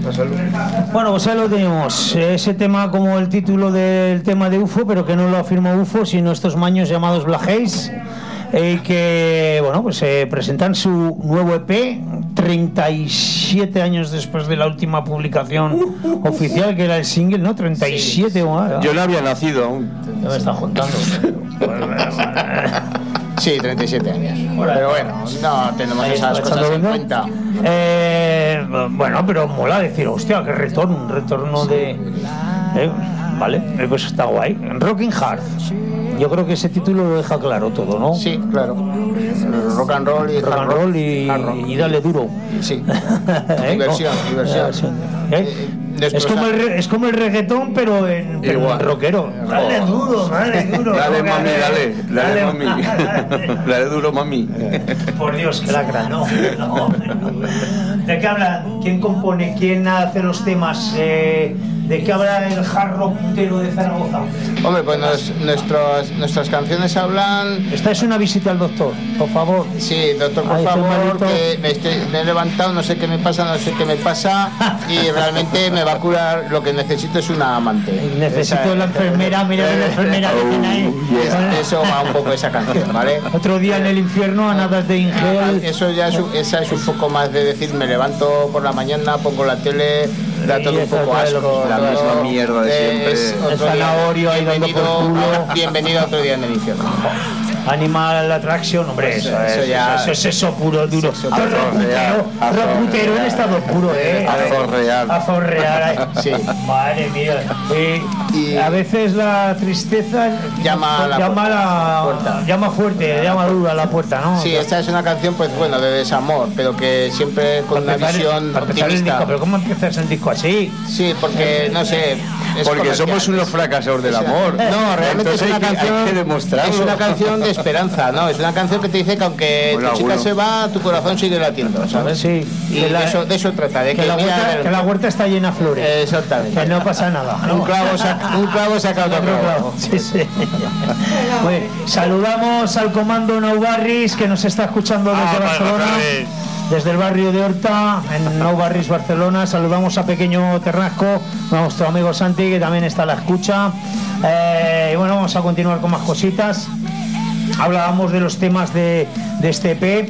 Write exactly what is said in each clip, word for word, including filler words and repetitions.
Bueno, pues ahí lo tenemos. Ese tema como el título del tema de U F O, pero que no lo afirma U F O, sino estos maños llamados Black Haze, eh, que bueno, pues eh, presentan su nuevo E P treinta y siete años después de la última publicación oficial, que era el single, ¿no? treinta y siete. Sí, sí. Yo no había nacido aún. Ya me está juntando. Sí, treinta y siete años. Pero bueno, no tenemos esas cosas en cuenta. Eh, bueno, pero mola decir, hostia, qué retorno, un retorno de... Eh, vale, pues está guay. Rocking Hard. Yo creo que ese título lo deja claro todo, ¿no? Sí, claro. Rock and roll y rock and roll y, y dale duro. Sí. Diversión, ¿Eh? diversión. ¿Eh? Es como, el, es como el reggaetón, pero en, pero en rockero. Dale duro, dale duro. Dale, mami, dale. Dale, dale mami. Dale. Dale duro, mami. Por Dios, que lacra, no, no. ¿De qué hablan? ¿Quién compone? ¿Quién hace los temas? Eh, ¿De qué habla el hard rock puntero de Zaragoza? Hombre, pues nos, nuestras, nuestras canciones hablan... Esta es una visita al doctor, por favor. Sí, doctor, por Ahí favor, que me, estoy, me he levantado, no sé qué me pasa, no sé qué me pasa, y realmente me va a curar. Lo que necesito es una amante. Necesito esa, la enfermera, mira la enfermera que tiene ahí. Es, eso va un poco esa canción, ¿vale? Otro día en el infierno, a nada de Ingel. Eso ya es, esa es un poco más de decir, me levanto por la mañana, pongo la tele, da todo un poco asco. La misma mierda de siempre. Es el zanahorio ahí dando por culo. Bienvenido a otro día en el infierno. Animal Attraction, hombre, pues eso, eso, es, ya, eso es eso puro, duro. Azorreal, Rockutero en estado puro, ¿eh? Azorreal. Azorreal. Sí. Madre mía. Y, y a veces la tristeza llama a la, llama, la, puerta. llama fuerte, llama duro a la puerta, ¿no? Sí, esta es una canción, pues bueno, de desamor, pero que siempre con una visión para optimista. El disco, pero ¿cómo empiezas el disco así? Sí, porque, no sé... Porque somos unos fracasados del amor. No, realmente Entonces es una hay canción... Hay que demostrarlo. Es una canción de esperanza, ¿no? Es una canción que te dice que aunque bueno, tu chica alguno. se va, tu corazón sigue latiendo, ¿sabes? Sí. Y de, la, de, eso, de eso trata, de que, que, la mira, huerta, que la huerta está llena de flores. Exactamente. Que no pasa nada. ¿no? Un clavo saca, un clavo saca otro clavo. clavo. Sí, sí. Bueno, saludamos al comando Nou Barris, que nos está escuchando desde ah, Barcelona. Vale, desde el barrio de Horta, en Nou Barris, Barcelona. Saludamos a Pequeño Terrasco, a nuestro amigo Santi, que también está a la escucha. Eh, y bueno, vamos a continuar con más cositas. Hablábamos de los temas de, de este E P.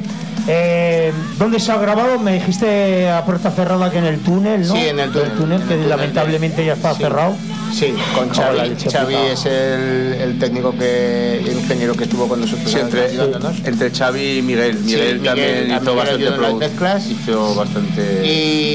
Eh, ¿Dónde se ha grabado? Me dijiste a puerta cerrada que en el túnel, ¿no? Sí, en el túnel. El túnel que túnel lamentablemente de... ya está sí. cerrado. Sí, con Xavi. Xavi es el, el técnico que, el ingeniero que estuvo con nosotros. Sí, entre, entre Xavi y Miguel. Miguel, sí, también Miguel, hizo bastante las mezclas. Hizo bastante.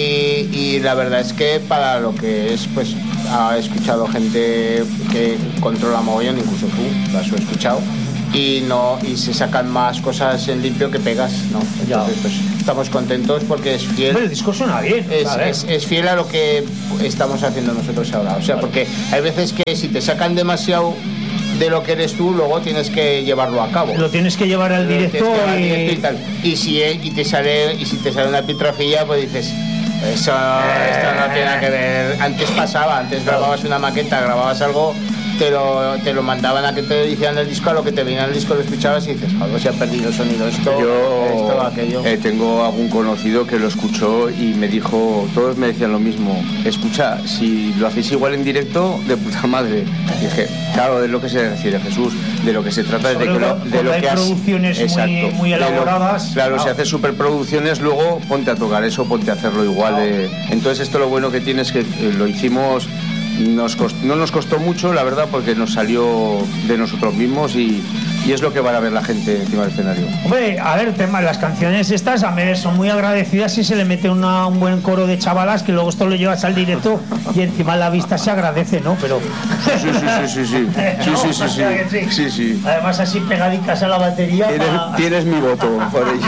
Y, y la verdad es que para lo que es, pues ha escuchado gente que controla mogollón, incluso tú, las he escuchado. Y no y se sacan más cosas en limpio que pegas, ¿no? Entonces, pues, estamos contentos porque es fiel. Pero el disco suena bien. Es, es, es fiel a lo que estamos haciendo nosotros ahora. O sea, porque hay veces que si te sacan demasiado de lo que eres tú, luego tienes que llevarlo a cabo. Lo tienes que llevar al directo y... y tal. Y si y te sale y si te sale una pitrafilla, pues dices, eso eh... esto no tiene nada que ver. Antes pasaba, antes grababas una maqueta, grababas algo. Te lo, te lo mandaban a que te hicieran el disco, a lo que te venía el disco lo escuchabas y dices, joder, se ha perdido el sonido, esto, yo, esto, aquello. Eh, tengo algún conocido que lo escuchó y me dijo, todos me decían lo mismo, escucha, si lo hacéis igual en directo, de puta madre. Y dije, claro, de lo que se refiere Jesús, de lo que se trata es de, que lo, de lo hay que has... producciones exacto, muy, muy elaboradas. Lo, claro, no. Si haces superproducciones, luego ponte a tocar eso, ponte a hacerlo igual. No. Eh. Entonces esto lo bueno que tiene es que eh, lo hicimos... Nos costó, no nos costó mucho, la verdad, porque nos salió de nosotros mismos y, y es lo que va a ver la gente encima del escenario. Hombre, a ver, tema, las canciones estas a mí son muy agradecidas si se le mete una, un buen coro de chavalas que luego esto lo llevas al directo y encima la vista se agradece, ¿no? Pero... Sí, sí, sí, sí, sí. ¿No? Sí, sí, sí, sí. sí. sí, sí. Además así pegadicas a la batería. Tienes, pa... tienes mi voto por ello.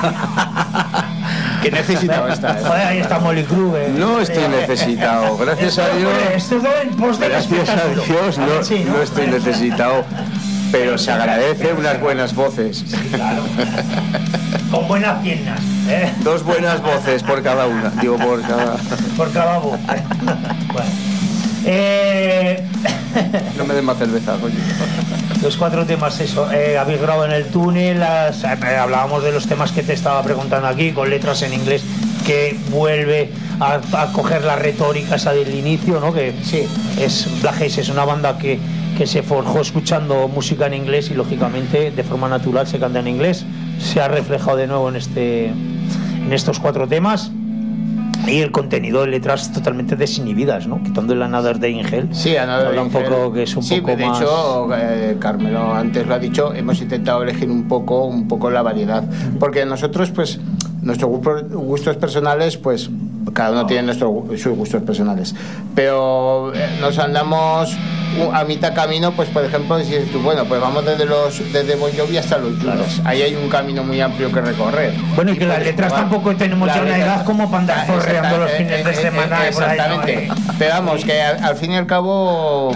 Que necesitaba esta, ¿eh? Joder, ahí está Molly Crew, ¿eh? No estoy necesitado, gracias esto, a Dios. Esto es todo en pos del Gracias a Dios no, sí, ¿no? no estoy necesitado, pero se agradece unas buenas voces. Claro. Con buenas piernas, ¿eh? Dos buenas voces por cada una, digo por cada. Por cada voz. Bueno. Eh... No me den más cerveza, coño. Los cuatro temas, eso, eh, habéis grabado en el túnel, las, eh, hablábamos de los temas que te estaba preguntando aquí, con letras en inglés, que vuelve a, a coger la retórica esa del inicio, ¿no? Que sí. es Black Haze es una banda que, que se forjó escuchando música en inglés y lógicamente de forma natural se canta en inglés. Se ha reflejado de nuevo en este en estos cuatro temas. Y el contenido de letras totalmente desinhibidas, ¿no? Quitando el Another Day in Hell. Sí, Another Day in Hell. Un poco que es un sí, poco de más... hecho, eh, Carmelo antes lo ha dicho, hemos intentado elegir un poco, un poco la variedad. Porque nosotros, pues, nuestros gustos personales, pues, cada uno tiene nuestro, sus gustos personales. Pero eh, nos andamos a mitad camino, pues, por ejemplo, dices tú, bueno, pues vamos desde los desde Bon Jovi hasta los Judas. Claro. Ahí hay un camino muy amplio que recorrer. Bueno, y, y que las letras jugar. Tampoco tenemos ya una edad como para andar forreando los fines de semana. Exactamente. Por ahí, ¿no? Pero vamos, que al, al fin y al cabo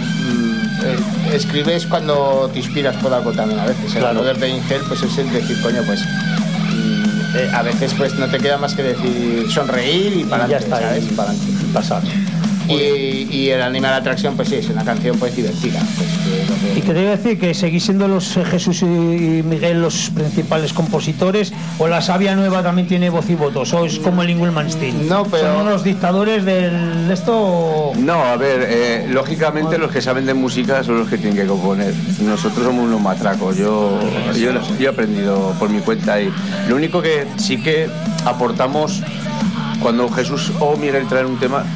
eh, escribes cuando te inspiras por algo también a veces. Claro. El poder de Ingel, pues es el decir, coño, pues eh, a veces pues no te queda más que decir sonreír y para adelante, ¿sabes? Y para adelante. Pasar. Y, y el Animal Attraction, pues sí, es una canción pues divertida. Pues, que que... Y que te iba a decir que seguís siendo los eh, Jesús y Miguel los principales compositores, o la Sabia Nueva también tiene voz y voto, sois como el Ingleman Steel. No, pero... ¿Son los dictadores del, de esto? No, a ver, eh, lógicamente los que saben de música son los que tienen que componer. Nosotros somos unos matracos. Yo, yo, yo he aprendido por mi cuenta y lo único que sí que aportamos cuando Jesús o Miguel traen un tema.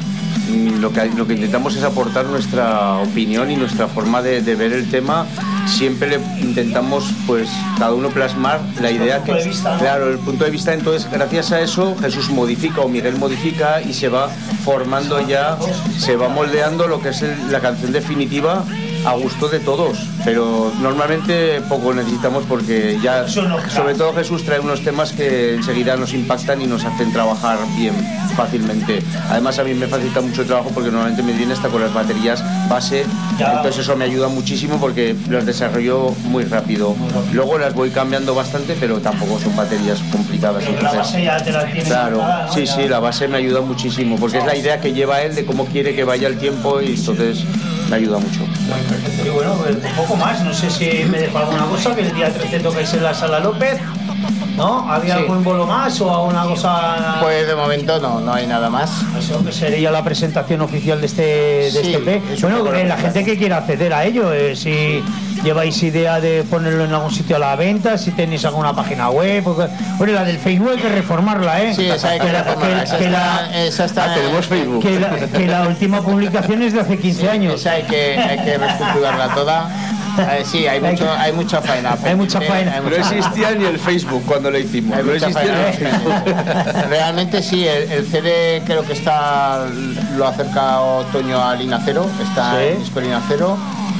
Lo que, lo que intentamos es aportar nuestra opinión y nuestra forma de, de ver el tema. Siempre le intentamos, pues, cada uno plasmar la idea que... Vista, ¿no? Claro, el punto de vista. Entonces, gracias a eso, Jesús modifica o Miguel modifica y se va formando ya, se va moldeando lo que es el, la canción definitiva a gusto de todos. Pero normalmente poco necesitamos porque ya, sobre todo Jesús trae unos temas que enseguida nos impactan y nos hacen trabajar bien, fácilmente. Además a mí me facilita mucho el trabajo porque normalmente me viene hasta con las baterías base, entonces eso me ayuda muchísimo porque las desarrollo muy rápido. Luego las voy cambiando bastante, pero tampoco son baterías complicadas. Pero entonces, la base ya te la tienes. Claro, montada, ¿no? sí, ya. sí, la base me ayuda muchísimo porque es la idea que lleva él de cómo quiere que vaya el tiempo y entonces me ayuda mucho. Y bueno, pues un poco más, no sé si me dejo alguna cosa, que el día trece tocáis en la Sala López, ¿no? ¿Había sí. algún bolo más o alguna cosa? Pues de momento no, no hay nada más. Eso que sería la presentación oficial de este, de Sí, este P. Bueno, eh, la gente que quiera acceder a ello, eh, si lleváis idea de ponerlo en algún sitio a la venta, si tenéis alguna página web, porque, bueno, la del Facebook hay que reformarla, ¿eh? Sí, esa hay que, que reformarla. Esa, que está, la, esa está, ah, tenemos Facebook. Que la, que la última publicación es de hace quince sí, años. Esa hay que, hay que reestructurarla toda. Eh, sí, hay, mucho, hay mucha faena. Hay mucha faena. Hay mucha... No existía ni el Facebook cuando lo hicimos. Hay no mucha existía faena. el Facebook. Realmente sí, el, el C D creo que está, lo acerca Otoño a Lina Cero, está ¿Sí? en disco Lina Cero.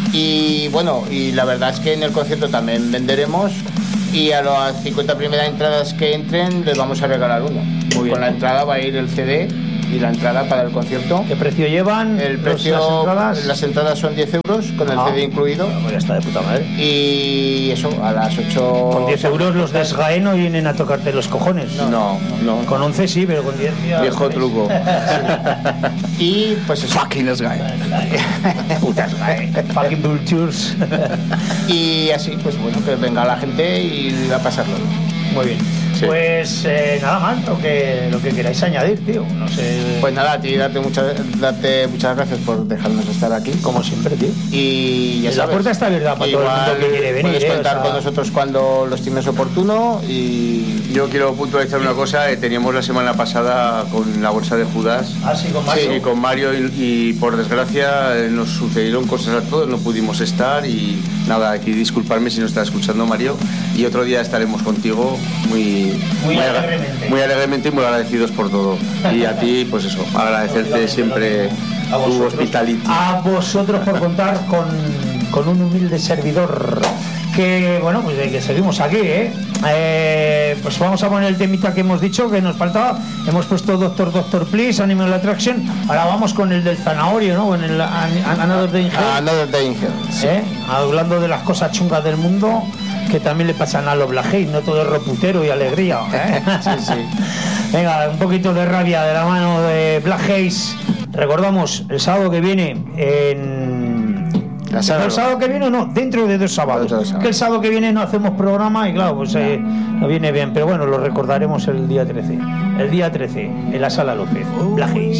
Y bueno, y la verdad es que en el concierto también venderemos. Y a las cincuenta primeras entradas que entren les vamos a regalar uno. Muy bien. Con la entrada va a ir el C D y la entrada para el concierto. ¿Qué precio llevan? El precio, las entradas, las entradas son diez euros con el ah, C D incluido. Pues ya está de puta madre. Y eso, a las ocho... Con diez euros los de SGAE no vienen a tocarte los cojones. No, no. no. Con once sí, pero con diez ya... Viejo truco. Y pues eso. Fucking SGAE. Puta SGAE. Fucking vultures. Y así, pues bueno, que venga la gente y a pasarlo. Muy bien. Sí. Pues eh, nada más, lo que, lo que queráis añadir, tío. No sé. Pues nada, a ti darte, mucha, darte muchas gracias por dejarnos estar aquí. Como siempre, tío. Y ya y sabes, la puerta está abierta para todo el mundo que quiere venir. Puedes eh, contar o sea... con nosotros cuando lo estimes oportuno. Y yo quiero puntualizar una cosa. Eh, teníamos la semana pasada con la bolsa de Judas. Ah, sí, con Mario. Sí, con Mario y, y por desgracia eh, nos sucedieron cosas a todos, no pudimos estar y nada, aquí disculparme si no está escuchando Mario. Y otro día estaremos contigo muy... Muy, muy alegremente. Muy alegremente y muy agradecidos por todo. Y a ti, pues eso, agradecerte siempre tu hospitality. A vosotros por contar con, con un humilde servidor. Que bueno, pues que seguimos aquí, ¿eh? ¿eh? Pues vamos a poner el temita que hemos dicho, que nos faltaba. Hemos puesto Doctor Doctor Please, Animal Attraction. Ahora vamos con el del zanahorio, ¿no? Con el Another Day in Hell. Another Day in Hell, sí. ¿Eh? Hablando de las cosas chungas del mundo, que también le pasan a los Black Haze, no todo es roputero y alegría, ¿eh? Sí, sí. Venga, un poquito de rabia de la mano de Black Haze. Recordamos, el sábado que viene en, La sala el sábado que viene no, dentro de dos sábados. Dentro de dos sábados. Que el sábado que viene no hacemos programa y claro, pues eh, no viene bien. Pero bueno, lo recordaremos el día trece. El día trece, en la Sala López. Blajes.